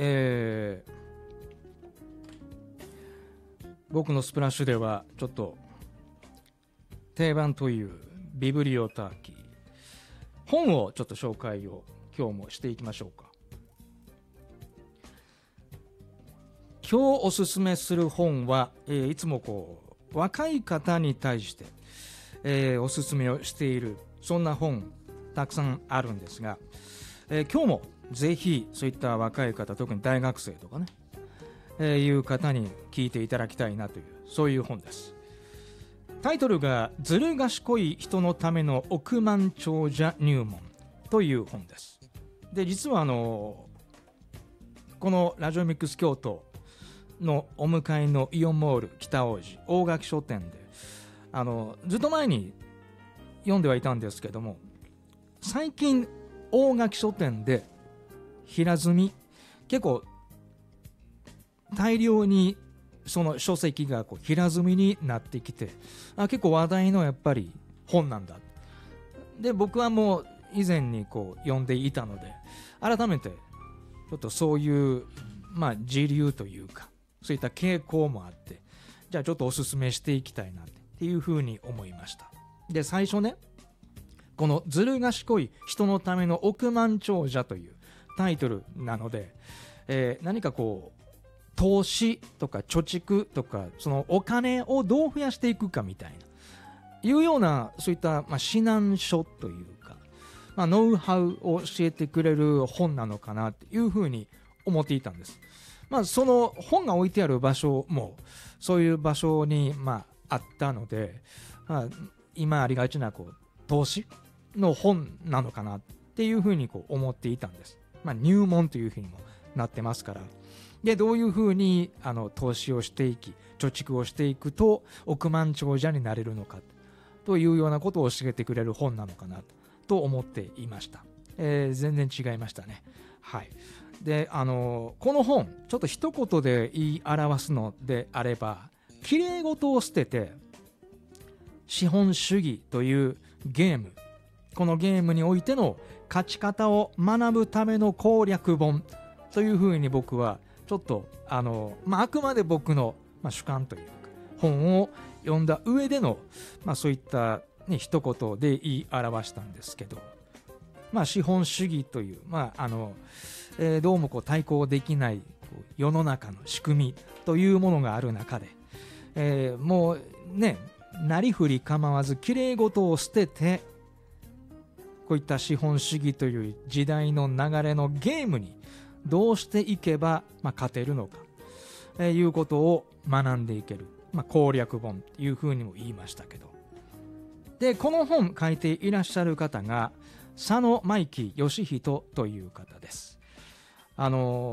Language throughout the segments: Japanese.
僕のスプラッシュではちょっと定番というビブリオターキー本をちょっと紹介を今日もしていきましょうか。今日おすすめする本は、いつもこう若い方に対して、おすすめをしているそんな本たくさんあるんですが、今日もぜひそういった若い方、特に大学生とかね、いう方に聞いていただきたいなというそういう本です。タイトルがずる賢い人のための億万長者入門という本です。で実はこのラジオミックス京都のお迎えのイオンモール北大路大垣書店でずっと前に読んではいたんですけども、最近大垣書店で平積み結構大量にその書籍がこう平積みになってきて、結構話題のやっぱり本なんだ。で僕はもう以前にこう読んでいたので改めてちょっとそういう時流というかそういった傾向もあって、じゃあちょっとおすすめしていきたいなっていうふうに思いました。で最初ね、このずる賢い人のための億万長者というタイトルなので、何かこう投資とか貯蓄とかそのお金をどう増やしていくかみたいないうようなそういった指南書というか、ノウハウを教えてくれる本なのかなっていうふうに思っていたんです。その本が置いてある場所もそういう場所にあったので、今ありがちなこう投資の本なのかなっていうふうにこう思っていたんです。入門というふうにもなってますから。でどういうふうに投資をしていき貯蓄をしていくと億万長者になれるのかというようなことを教えてくれる本なのかなと思っていました。全然違いましたね。はい。でこの本ちょっと一言で言い表すのであれば、きれい事を捨てて資本主義というゲーム、このゲームにおいての勝ち方を学ぶための攻略本というふうに僕はちょっとあくまで僕の、主観というか本を読んだ上での、そういった、一言で言い表したんですけど、資本主義という、どうもこう対抗できないこう世の中の仕組みというものがある中で、もうねなりふり構わずきれい事を捨ててこういった資本主義という時代の流れのゲームにどうしていけば、勝てるのか、いうことを学んでいける、攻略本というふうにも言いましたけど、でこの本書いていらっしゃる方が佐野舞木義人という方です。い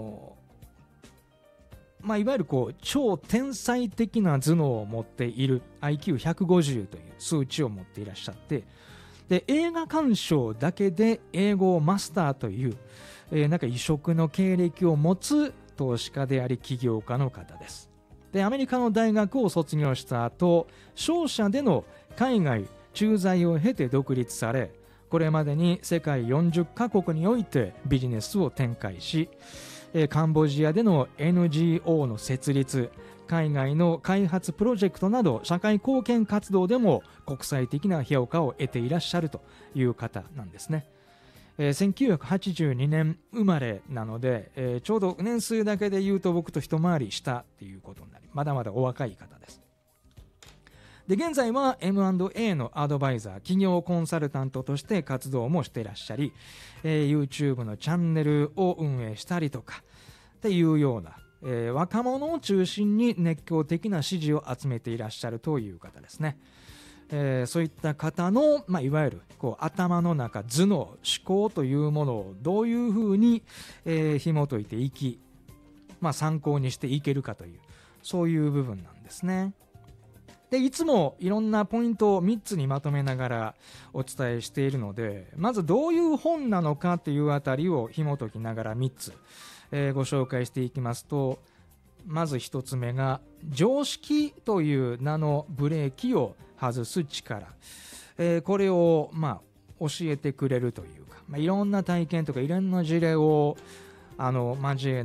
わゆるこう超天才的な頭脳を持っている IQ150 という数値を持っていらっしゃって、で映画鑑賞だけで英語をマスターというなんか異色の経歴を持つ投資家であり起業家の方です。でアメリカの大学を卒業した後、商社での海外駐在を経て独立され、これまでに世界40カ国においてビジネスを展開し、カンボジアでの NGO の設立、海外の開発プロジェクトなど社会貢献活動でも国際的な評価を得ていらっしゃるという方なんですね。1982年生まれなので、ちょうど年数だけで言うと僕と一回り下っていうことになり、まだまだお若い方です。で現在は M&A のアドバイザー、企業コンサルタントとして活動もしていらっしゃり、YouTube のチャンネルを運営したりとかっていうような、若者を中心に熱狂的な支持を集めていらっしゃるという方ですね。そういった方の、いわゆるこう頭の中頭脳思考というものをどういうふうに、紐解いていき、参考にしていけるかというそういう部分なんですね。でいつもいろんなポイントを3つにまとめながらお伝えしているので、まずどういう本なのかというあたりを紐解きながら3つ、ご紹介していきますと、まず1つ目が常識という名のブレーキを外す力、これを教えてくれるというか、いろんな体験とかいろんな事例を交え